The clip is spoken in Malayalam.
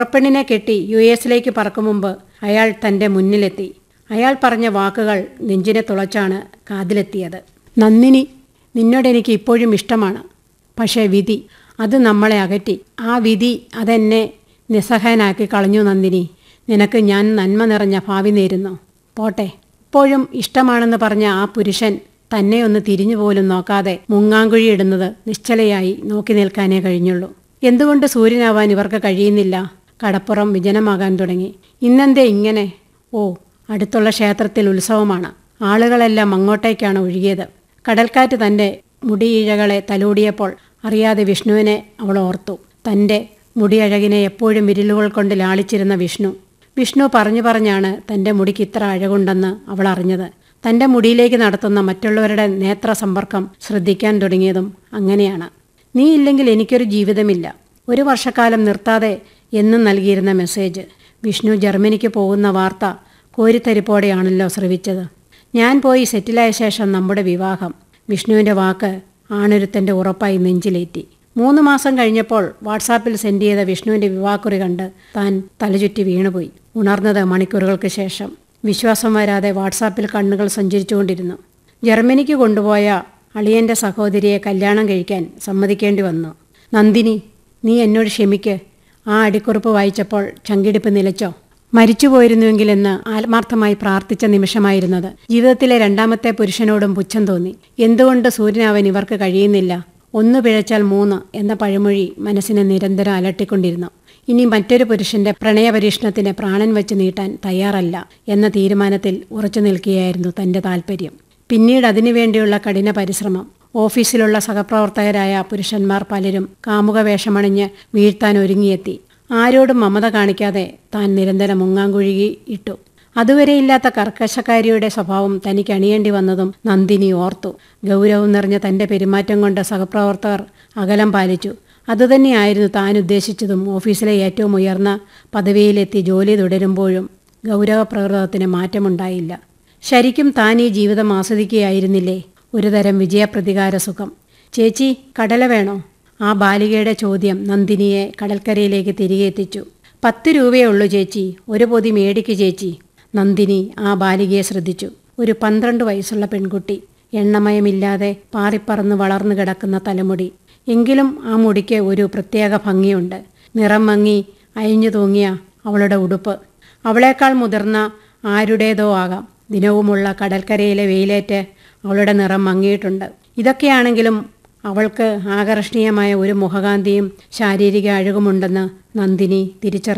പുറപ്പെണ്ണിനെ കെട്ടി US പറക്കും മുമ്പ് അയാൾ തൻ്റെ മുന്നിലെത്തി. അയാൾ പറഞ്ഞ വാക്കുകൾ നെഞ്ചിനെ തുളച്ചാണ് കാതിലെത്തിയത്. നന്ദിനി, നിന്നോടെനിക്ക് ഇപ്പോഴും ഇഷ്ടമാണ്. പക്ഷേ വിധി, അത് നമ്മളെ അകറ്റി. ആ വിധി അതെന്നെ നിസ്സഹായനാക്കി കളഞ്ഞു നന്ദിനി. നിനക്ക് ഞാൻ നന്മ നിറഞ്ഞ ഭാവി നേരുന്നു. പോട്ടെ. ഇപ്പോഴും ഇഷ്ടമാണെന്ന് പറഞ്ഞ ആ പുരുഷൻ തന്നെ ഒന്ന് തിരിഞ്ഞുപോലും നോക്കാതെ മുങ്ങാങ്കുഴിയിടുന്നത് നിശ്ചലയായി നോക്കി നിൽക്കാനേ കഴിഞ്ഞുള്ളൂ. എന്തുകൊണ്ട് സൂര്യനാവാൻ ഇവർക്ക് കഴിയുന്നില്ല? കടപ്പുറം വിജനമാകാൻ തുടങ്ങി. ഇന്നെന്തേ ഇങ്ങനെ? ഓ, അടുത്തുള്ള ക്ഷേത്രത്തിൽ ഉത്സവമാണ്. ആളുകളെല്ലാം അങ്ങോട്ടേക്കാണ് ഒഴുകിയത്. കടൽക്കാറ്റ് തൻ്റെ മുടിയിഴകളെ തലോടിയപ്പോൾ അറിയാതെ വിഷ്ണുവിനെ അവൾ ഓർത്തു. തൻ്റെ മുടിയഴകിനെ എപ്പോഴും വിരലുകൾ കൊണ്ട് ലാളിച്ചിരുന്ന വിഷ്ണു പറഞ്ഞു പറഞ്ഞാണ് തൻ്റെ മുടിക്ക് ഇത്ര അഴകുണ്ടെന്ന് അവൾ അറിഞ്ഞത്. തൻ്റെ മുടിയിലേക്ക് നടത്തുന്ന മറ്റുള്ളവരുടെ നേത്ര സമ്പർക്കം ശ്രദ്ധിക്കാൻ തുടങ്ങിയതും അങ്ങനെയാണ്. നീ ഇല്ലെങ്കിൽ എനിക്കൊരു ജീവിതമില്ല. 1 വർഷക്കാലം നിർത്താതെ എന്നും നൽകിയിരുന്ന മെസ്സേജ്. വിഷ്ണു ജർമ്മനിക്ക് പോകുന്ന വാർത്ത കോരിത്തരിപ്പോടെയാണല്ലോ ശ്രവിച്ചത്. ഞാൻ പോയി സെറ്റിലായ ശേഷം നമ്മുടെ വിവാഹം. വിഷ്ണുവിൻ്റെ വാക്ക് ആണൊരുത്തൻ്റെ ഉറപ്പായി നെഞ്ചിലേറ്റി. 3 മാസം കഴിഞ്ഞപ്പോൾ വാട്സാപ്പിൽ സെൻഡ് ചെയ്ത വിഷ്ണുവിൻ്റെ വിവാഹക്കുറി കണ്ട് താൻ തലചുറ്റി വീണുപോയി. ഉണർന്നത് മണിക്കൂറുകൾക്ക് ശേഷം. വിശ്വാസം വരാതെ വാട്സാപ്പിൽ കണ്ണുകൾ സഞ്ചരിച്ചുകൊണ്ടിരുന്നു. ജർമ്മനിക്ക് കൊണ്ടുപോയ അളിയൻ്റെ സഹോദരിയെ കല്യാണം കഴിക്കാൻ സമ്മതിക്കേണ്ടി വന്നു. നന്ദിനി, നീ എന്നോട് ക്ഷമിക്ക്. ആ അടിക്കുറിപ്പ് വായിച്ചപ്പോൾ ചങ്കിടിപ്പ് നിലച്ചോ? മരിച്ചുപോയിരുന്നുവെങ്കിലെന്ന് ആത്മാർത്ഥമായി പ്രാർത്ഥിച്ച നിമിഷമായിരുന്നത്. ജീവിതത്തിലെ 2ാമത്തെ പുരുഷനോടും പുച്ഛം തോന്നി. എന്തുകൊണ്ട് സൂര്യനാവാൻ ഇവർക്ക് കഴിയുന്നില്ല? 1 പിഴച്ചാൽ 3 എന്ന പഴമൊഴി മനസ്സിനെ നിരന്തരം അലട്ടിക്കൊണ്ടിരുന്നു. ഇനി മറ്റൊരു പുരുഷന്റെ പ്രണയപരീക്ഷണത്തിന് പ്രാണൻ വെച്ച് നീട്ടാൻ തയ്യാറല്ല എന്ന തീരുമാനത്തിൽ ഉറച്ചു നിൽക്കുകയായിരുന്നു തൻ്റെ താല്പര്യം. പിന്നീട് അതിനുവേണ്ടിയുള്ള കഠിന പരിശ്രമം. ഓഫീസിലുള്ള സഹപ്രവർത്തകരായ പുരുഷന്മാർ പലരും കാമുക വേഷമണിഞ്ഞ് വീഴ്ത്താൻ ഒരുങ്ങിയെത്തി. ആരോടും മമത കാണിക്കാതെ താൻ നിരന്തരം മുങ്ങാങ്കുഴുകി ഇട്ടു. അതുവരെയില്ലാത്ത കർക്കശക്കാരിയുടെ സ്വഭാവം തനിക്ക് അണിയേണ്ടി വന്നതും നന്ദിനി ഓർത്തു. ഗൗരവം നിറഞ്ഞ തൻ്റെ പെരുമാറ്റം കൊണ്ട് സഹപ്രവർത്തകർ അകലം പാലിച്ചു. അതുതന്നെയായിരുന്നു താൻ ഉദ്ദേശിച്ചതും. ഓഫീസിലെ ഏറ്റവും ഉയർന്ന പദവിയിലെത്തി ജോലി തുടരുമ്പോഴും ഗൗരവപ്രകൃതത്തിന് മാറ്റമുണ്ടായില്ല. ശരിക്കും താൻ ഈ ജീവിതം ആസ്വദിക്കുകയായിരുന്നില്ലേ? ഒരുതരം വിജയപ്രതികാര സുഖം. ചേച്ചി, കടല വേണോ? ആ ബാലികയുടെ ചോദ്യം നന്ദിനിയെ കടൽക്കരയിലേക്ക് തിരികെ എത്തിച്ചു. 10 രൂപയേ ഉള്ളൂ ചേച്ചി, ഒരു പൊതി മേടിക്ക് ചേച്ചി. നന്ദിനി ആ ബാലികയെ ശ്രദ്ധിച്ചു. ഒരു 12 വയസ്സുള്ള പെൺകുട്ടി. എണ്ണമയമില്ലാതെ പാറിപ്പറന്ന് വളർന്നു കിടക്കുന്ന തലമുടി. എങ്കിലും ആ മുടിക്ക് ഒരു പ്രത്യേക ഭംഗിയുണ്ട്. നിറം മങ്ങി അയഞ്ഞു തൂങ്ങിയ അവളുടെ ഉടുപ്പ് അവളേക്കാൾ മുതിർന്ന ആരുടേതോ ആകാം. ദിനവുമുള്ള കടൽക്കരയിലെ വെയിലേറ്റ് അവളുടെ നിറം മങ്ങിയിട്ടുണ്ട്. ഇതൊക്കെയാണെങ്കിലും അവൾക്ക് ആകർഷണീയമായ ഒരു മുഖകാന്തിയും ശാരീരിക അഴകുമുണ്ടെന്ന് നന്ദിനി തിരിച്ചറിഞ്ഞു.